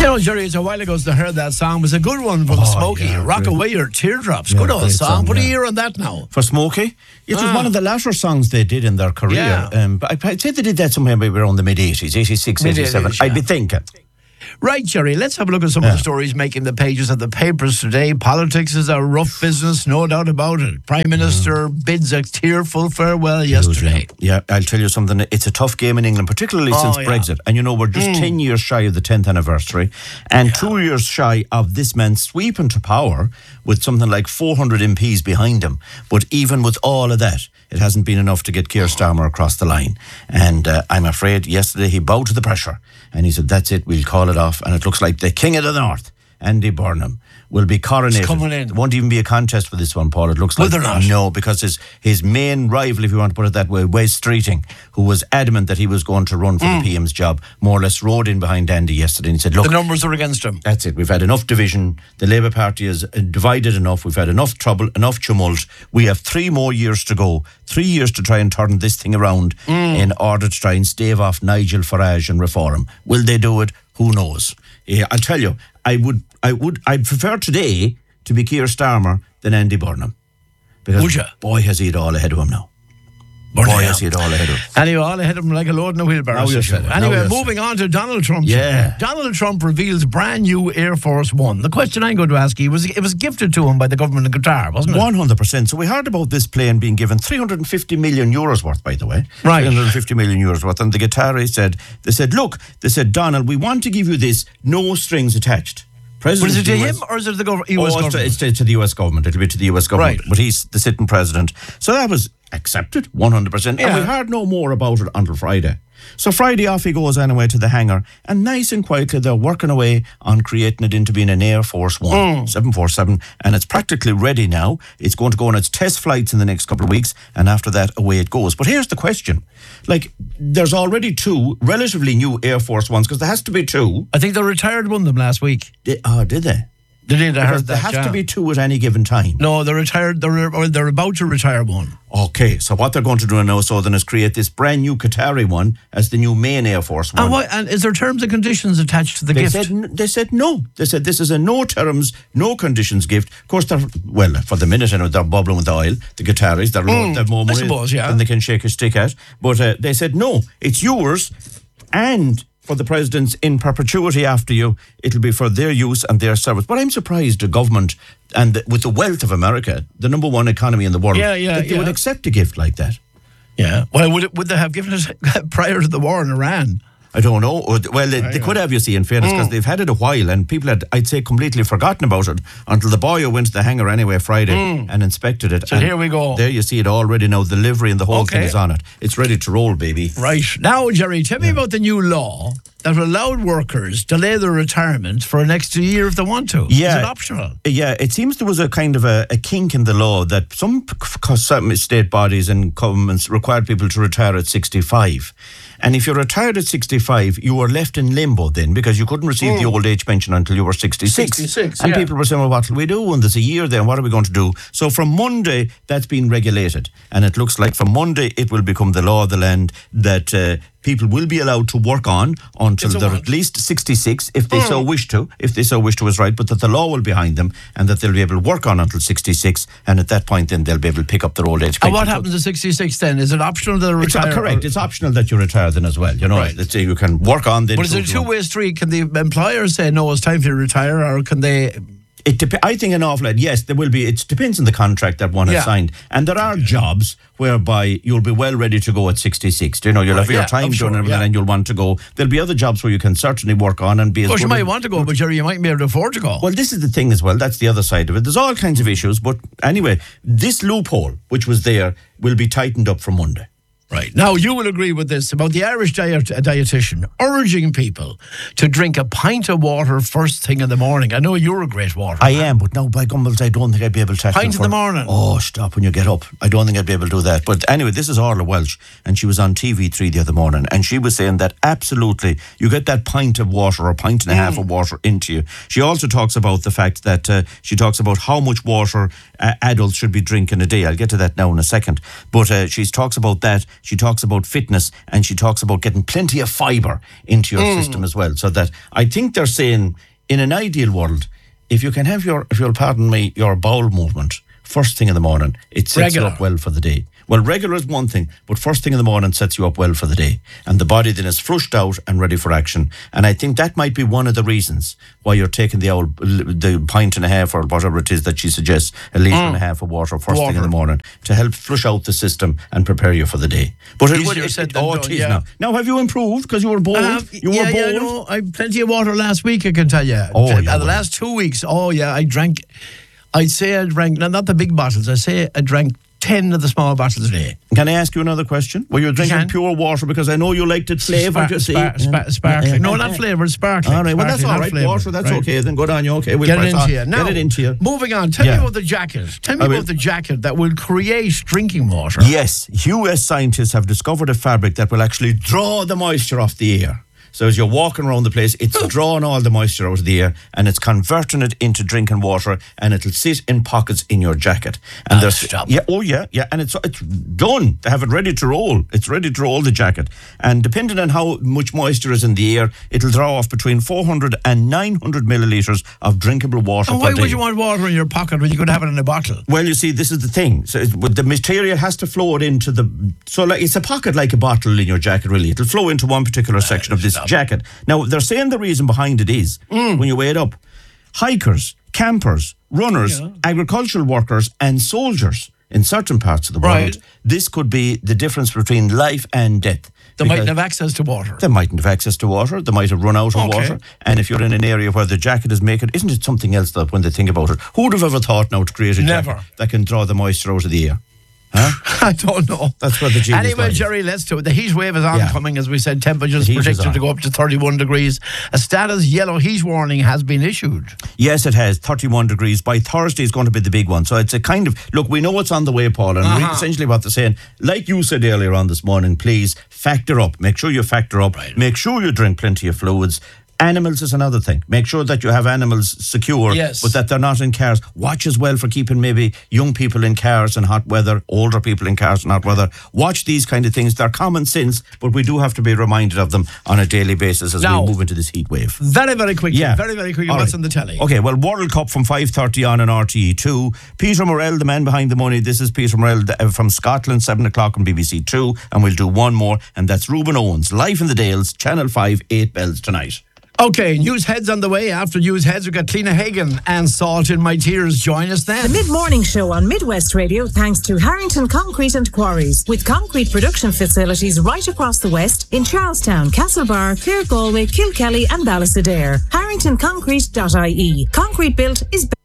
Jerry, it's a while ago since I heard that song. It was a good one from Smokey. yeah, Rock great. Away Your Teardrops. Yeah, Good old great song. Put a yeah. year on that now. For Smokey, it was one of the latter songs they did in their career. Yeah. But I'd say they did that somewhere maybe around the mid-80s, 86, 87. Mid-80s, I'd be yeah. thinking. Right, Jerry, let's have a look at some of the stories making the pages of the papers today. Politics is a rough business, no doubt about it. Prime Minister bids a tearful farewell yesterday. Yeah, I'll tell you something. It's a tough game in England, particularly since Brexit. And you know, we're just 10 years shy of the 10th anniversary and 2 years shy of this man sweeping to power with something like 400 MPs behind him. But even with all of that, it hasn't been enough to get Keir Starmer across the line. And I'm afraid yesterday he bowed to the pressure and he said, that's it, we'll call it off. And it looks like the King of the North, Andy Burnham, will be coronated. He's coming in. There won't even be a contest for this one, Paul. It looks like. Will there not? No, because his main rival, if you want to put it that way, Wes Streeting, who was adamant that he was going to run for the PM's job, more or less rode in behind Andy yesterday and he said, look, The numbers are against him. that's it. We've had enough division. The Labour Party is divided enough. We've had enough trouble, enough tumult. We have 3 more years to go. 3 years to try and turn this thing around in order to try and stave off Nigel Farage and reform. Will they do it? Who knows? Yeah, I'll tell you, I'd prefer today to be Keir Starmer than Andy Burnham. Because Would you? boy, has he it all ahead of him now. Boy, has he it all ahead of him. Anyway, all ahead of him like a load in a wheelbarrow. Now you said it. Anyway, Now you moving on to Donald Trump. Yeah. Donald Trump reveals brand new Air Force One. The question I'm going to ask you was, it was gifted to him by the government of Qatar, wasn't it? 100%. So we heard about this plane being given 350 million euros worth, by the way. Right. 350 million euros worth. And the Qataris said, look, Donald, we want to give you this, no strings attached. But is it to US him or is it to the US government? It's to the US government. It'll be to the US government. Right. But he's the sitting president. So that was accepted, 100%. Yeah. And we heard no more about it until Friday. So Friday off he goes anyway to the hangar, and nice and quietly they're working away on creating it into being an Air Force One, 747, and it's practically ready now. It's going to go on its test flights in the next couple of weeks, and after that, away it goes. But here's the question. Like, there's already 2 relatively new Air Force Ones, because there has to be 2. I think they retired one of them last week. Did they? They did, I Because heard there that. have to be 2 at any given time. No, they're retired. They're about to retire one. Okay, so what they're going to do now, so then, is create this brand new Qatari one as the new main Air Force One. And is there terms and conditions attached to the gift? They said no. They said this is a no terms, no conditions gift. Of course, they're, well, for the minute, they're bubbling with oil. The Qataris, they're more money suppose, yeah. than they can shake a stick at. But they said no, it's yours, and for the presidents in perpetuity after you, it'll be for their use and their service. But I'm surprised the government, and with the wealth of America, the number 1 economy in the world, that they would accept a gift like that. Yeah. Well, would they have given it prior to the war in Iran? I don't know. Well, they could have, you see, in fairness, because they've had it a while and people had, I'd say, completely forgotten about it until the boy went to the hangar anyway Friday and inspected it. So and here we go. There you see it already now. The livery and the whole thing is on it. It's ready to roll, baby. Right. Now, Jerry, tell me about the new law that allowed workers delay their retirement for an extra year if they want to. Yeah. Is it optional? Yeah, it seems there was a kind of a kink in the law that some state bodies and governments required people to retire at 65. And if you retired at 65, you were left in limbo then, because you couldn't receive the old age pension until you were 66. 66, and yeah. people were saying, well, what will we do? And there's a year then, what are we going to do? So from Monday, that's been regulated. And it looks like from Monday, it will become the law of the land that people will be allowed to work on until they're at least 66, if they so wish to. If they so wish to is right, but that the law will be behind them and that they'll be able to work on until 66. And at that point, then they'll be able to pick up their old age pension. And what happens at 66 then? Is it optional that they retire? Correct. It's optional that you retire then as well. You know, Right. let's say you can work on then. But is it a two-way street? Can the employer say, no, it's time for you to retire, or can they... I think an awful lot, yes, there will be. It depends on the contract that one has signed. And there are jobs whereby you'll be well ready to go at 66. You know, you'll have your time done and everything, and you'll want to go. There'll be other jobs where you can certainly work on and be as Of course, good you might as- want to go, but Jerry, you might be able to afford to go. Well, this is the thing as well. That's the other side of it. There's all kinds of issues. But anyway, this loophole, which was there, will be tightened up from Monday. Right. Now, you will agree with this about the Irish dietitian urging people to drink a pint of water first thing in the morning. I know you're a great water I man. am, but now by gumbels, I don't think I'd be able to tackle Pint it in the for- morning. Oh, stop when you get up. I don't think I'd be able to do that. But anyway, this is Orla Welsh, and she was on TV3 the other morning, and she was saying that absolutely, you get that pint of water or pint and a half of water into you. She also talks about the fact that she talks about how much water adults should be drinking a day. I'll get to that now in a second. But she talks about that, she talks about fitness, and she talks about getting plenty of fibre into your system as well. So that I think they're saying, in an ideal world, if you can have if you'll pardon me, your bowel movement first thing in the morning, it sets you up well for the day. Well, regular is one thing, but first thing in the morning sets you up well for the day. And the body then is flushed out and ready for action. And I think that might be one of the reasons why you're taking the pint and a half or whatever it is that she suggests, a litre and a half of water first thing in the morning to help flush out the system and prepare you for the day. But it is now. Now, have you improved? Because you were bold. I know. I had plenty of water last week, I can tell you. The last 2 weeks, I drank, not the big bottles, I drank 10 of the small bottles a day. Can I ask you another question? Were you drinking pure water? Because I know you liked it flavoured, you see. Sparkling. No, not flavoured, sparkling. All right, well, that's all right. Water, that's okay. Then go on, you okay. Get it into you. Moving on, tell me about the jacket. Tell me about the jacket that will create drinking water. Yes, US scientists have discovered a fabric that will actually draw the moisture off the air. So as you're walking around the place, it's drawing all the moisture out of the air and it's converting it into drinking water, and it'll sit in pockets in your jacket. And and it's done. They have it ready to roll. It's ready to roll, the jacket. And depending on how much moisture is in the air, it'll draw off between 400 and 900 millilitres of drinkable water per day. Why would you want water in your pocket when you could have it in a bottle? Well, you see, this is the thing. So the material has to flow it into it's a pocket like a bottle in your jacket, really. It'll flow into one particular section of this jacket. Now, they're saying the reason behind it is, when you weigh it up, hikers, campers, runners, agricultural workers and soldiers in certain parts of the world, this could be the difference between life and death. They mightn't have access to water. They mightn't have access to water. They might have run out of water. And if you're in an area where the jacket is making, isn't it something else that when they think about it, who would have ever thought now to create a jacket that can draw the moisture out of the air? Huh? I don't know. That's where the genius Anyway, lies. Jerry, let's do it. The heat wave is oncoming, as we said. Temperatures predicted to go up to 31 degrees. A status yellow heat warning has been issued. Yes, it has. 31 degrees. By Thursday is going to be the big one. So it's a kind of, look, we know what's on the way, Paul, and essentially what they're saying, like you said earlier on this morning, please factor up. Make sure you factor up. Right. Make sure you drink plenty of fluids. Animals is another thing. Make sure that you have animals secure, but that they're not in cars. Watch as well for keeping maybe young people in cars in hot weather, older people in cars in hot weather. Watch these kind of things. They're common sense, but we do have to be reminded of them on a daily basis as we move into this heat wave. Very, very quickly. Very, very quickly. What's on the telly? Okay, well, World Cup from 5:30 on RTE2. Peter Morel, the man behind the money. This is Peter Morel from Scotland, 7 o'clock on BBC2. And we'll do one more, and that's Reuben Owens, Life in the Dales, Channel 5, 8 bells tonight. Okay, news heads on the way. After news heads, we've got Cliona Hagan and Salt in My Tears. Join us then. The mid-morning show on Midwest Radio, thanks to Harrington Concrete and Quarries, with concrete production facilities right across the west in Charlestown, Castlebar, Clare, Galway, Kilkelly and Ballysadare. HarringtonConcrete.ie. Concrete built is